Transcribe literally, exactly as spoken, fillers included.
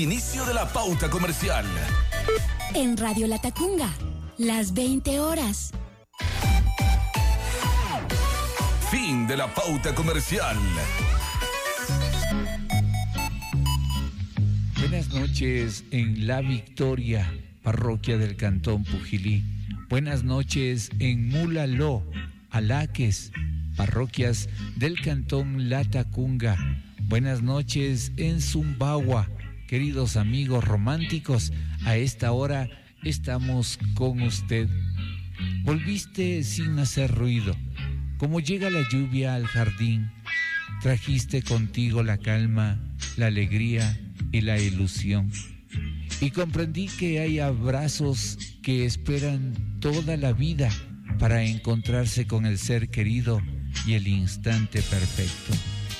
Inicio de la pauta comercial. En Radio Latacunga, las veinte horas. Fin de la pauta comercial. Buenas noches en La Victoria, parroquia del Cantón Pujilí. Buenas noches en Mulaló, Alaques, parroquias del Cantón Latacunga. Buenas noches en Zumbagua, queridos amigos románticos. A esta hora estamos con usted. Volviste sin hacer ruido. Como llega la lluvia al jardín, trajiste contigo la calma, la alegría y la ilusión. Y comprendí que hay abrazos que esperan toda la vida para encontrarse con el ser querido y el instante perfecto.